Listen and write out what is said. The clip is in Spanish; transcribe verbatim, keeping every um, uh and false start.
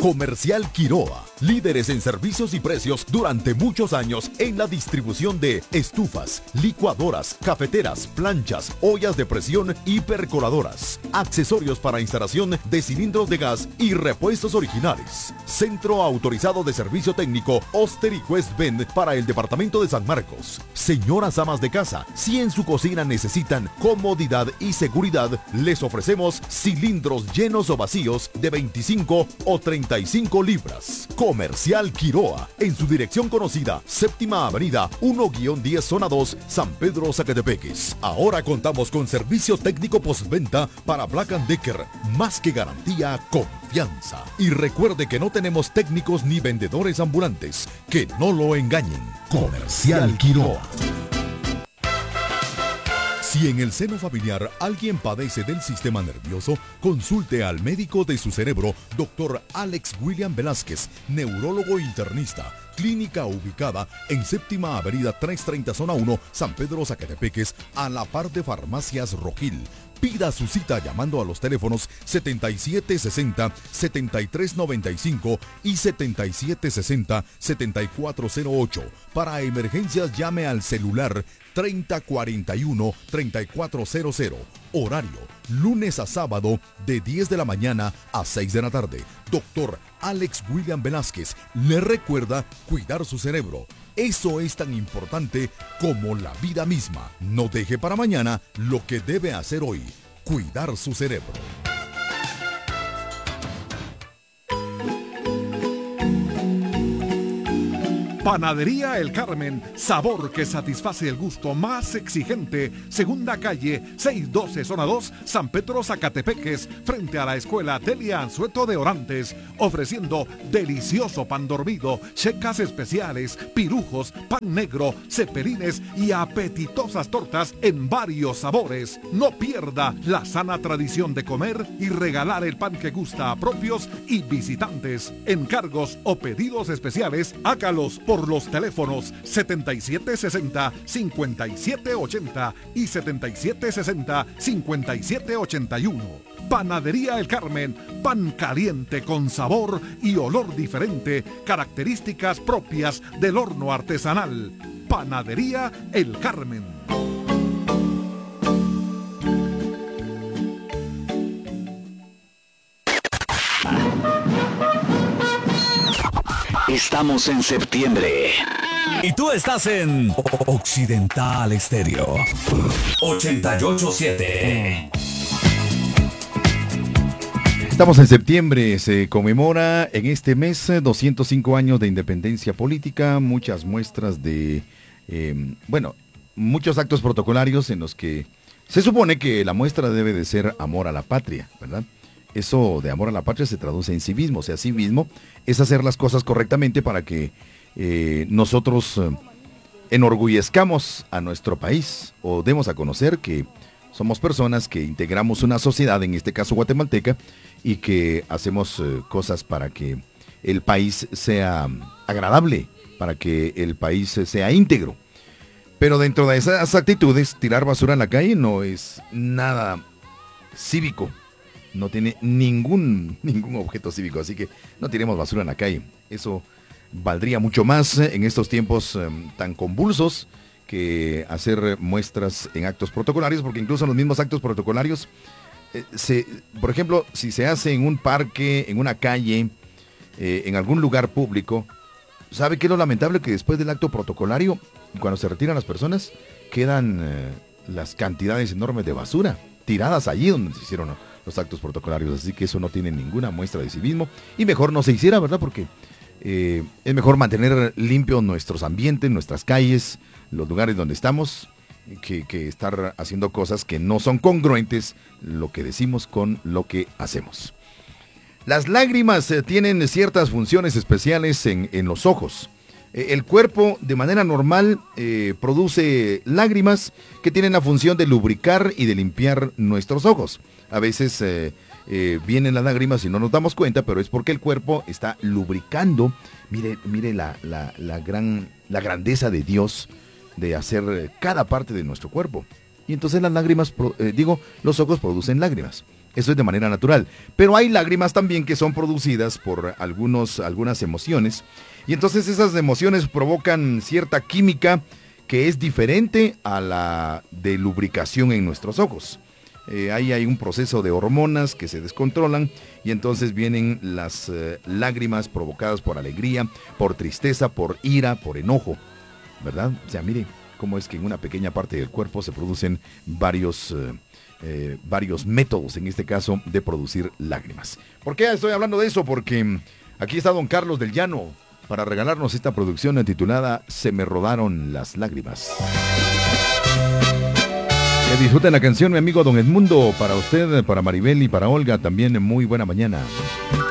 Comercial Quiroa, líderes en servicios y precios durante muchos años en la distribución de estufas, licuadoras, cafeteras, planchas, ollas de presión y percoladoras, accesorios para instalación de cilindros de gas y repuestos originales. Centro autorizado de servicio técnico Oster y West Bend para el departamento de San Marcos. Señoras amas de casa, si en su cocina necesitan comodidad y seguridad, les ofrecemos cilindros llenos o vacíos de veinticinco o treinta y cinco libras. Comercial Quiroa, en su dirección conocida, Séptima Avenida uno diez Zona dos, San Pedro Zacatepeques. Ahora contamos con servicio técnico postventa para Black and Decker, más que garantía, confianza. Y recuerde que no tenemos técnicos ni vendedores ambulantes, que no lo engañen. Comercial Quiroa. Si en el seno familiar alguien padece del sistema nervioso, consulte al médico de su cerebro, doctor Alex William Velázquez, neurólogo internista. Clínica ubicada en Séptima Avenida trescientos treinta Zona uno, San Pedro Zacatepeques, a la par de Farmacias Rojil. Pida su cita llamando a los teléfonos setenta y siete sesenta, setenta y tres noventa y cinco y setenta y siete sesenta, setenta y cuatro cero ocho. Para emergencias llame al celular treinta cuarenta y uno, treinta y cuatro cero cero. Horario, lunes a sábado de diez de la mañana a seis de la tarde. Doctor Alex William Velázquez le recuerda cuidar su cerebro. Eso es tan importante como la vida misma. No deje para mañana lo que debe hacer hoy. Cuidar su cerebro. Panadería El Carmen, sabor que satisface el gusto más exigente. Segunda calle, seiscientos doce, zona dos, San Pedro Zacatepeques, frente a la escuela Delia Anzueto de Orantes, ofreciendo delicioso pan dormido, checas especiales, pirujos, pan negro, cepelines y apetitosas tortas en varios sabores. No pierda la sana tradición de comer y regalar el pan que gusta a propios y visitantes. Encargos o pedidos especiales, hágalos por por los teléfonos setenta y siete sesenta, cincuenta y siete ochenta y setenta y siete sesenta, cincuenta y siete ochenta y uno. Panadería El Carmen, pan caliente con sabor y olor diferente, características propias del horno artesanal. Panadería El Carmen. Estamos en septiembre. Y tú estás en Occidental Estéreo ochenta y ocho punto siete. Estamos en septiembre, se conmemora en este mes doscientos cinco años de independencia política, muchas muestras de, eh, bueno, muchos actos protocolarios en los que se supone que la muestra debe de ser amor a la patria, ¿verdad? Eso de amor a la patria se traduce en civismo, o sea, civismo es hacer las cosas correctamente para que eh, nosotros eh, enorgullezcamos a nuestro país o demos a conocer que somos personas que integramos una sociedad, en este caso guatemalteca, y que hacemos eh, cosas para que el país sea agradable, para que el país sea íntegro. Pero dentro de esas actitudes, tirar basura en la calle no es nada cívico. No tiene ningún, ningún objeto cívico, así que no tiremos basura en la calle. Eso valdría mucho más en estos tiempos eh, tan convulsos que hacer muestras en actos protocolarios, porque incluso en los mismos actos protocolarios, eh, se, por ejemplo, si se hace en un parque, en una calle, eh, en algún lugar público, ¿sabe qué es lo lamentable? Que después del acto protocolario, cuando se retiran las personas, quedan eh, las cantidades enormes de basura tiradas allí donde se hicieron, ¿no?, los actos protocolarios, así que eso no tiene ninguna muestra de civismo y mejor no se hiciera, ¿verdad? Porque eh, es mejor mantener limpios nuestros ambientes, nuestras calles, los lugares donde estamos, que, que estar haciendo cosas que no son congruentes lo que decimos con lo que hacemos. Las lágrimas eh, tienen ciertas funciones especiales en, en los ojos. Eh, el cuerpo de manera normal eh, produce lágrimas que tienen la función de lubricar y de limpiar nuestros ojos. A veces eh, eh, vienen las lágrimas y no nos damos cuenta, pero es porque el cuerpo está lubricando. Mire, mire la, la, la, gran, la grandeza de Dios de hacer cada parte de nuestro cuerpo. Y entonces las lágrimas, eh, digo, los ojos producen lágrimas. Eso es de manera natural. Pero hay lágrimas también que son producidas por algunos, algunas emociones. Y entonces esas emociones provocan cierta química que es diferente a la de lubricación en nuestros ojos. Eh, ahí hay un proceso de hormonas que se descontrolan y entonces vienen las eh, lágrimas provocadas por alegría, por tristeza, por ira, por enojo, ¿verdad? O sea, mire cómo es que en una pequeña parte del cuerpo se producen varios, eh, eh, varios métodos, en este caso, de producir lágrimas. ¿Por qué estoy hablando de eso? Porque aquí está don Carlos del Llano para regalarnos esta producción titulada Se me rodaron las lágrimas. Que disfruten la canción, mi amigo don Edmundo, para usted, para Maribel y para Olga, también muy buena mañana.